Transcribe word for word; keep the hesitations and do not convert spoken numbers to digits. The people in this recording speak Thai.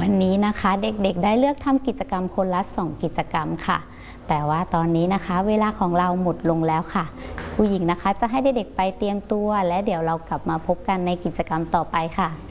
วันนี้นะคะเด็กๆได้เลือกทำกิจกรรมคนละสองกิจกรรมค่ะแต่ว่าตอนนี้นะคะเวลาของเราหมดลงแล้วค่ะผู้หญิงนะคะจะให้เด็กๆไปเตรียมตัวและเดี๋ยวเรากลับมาพบกันในกิจกรรมต่อไปค่ะ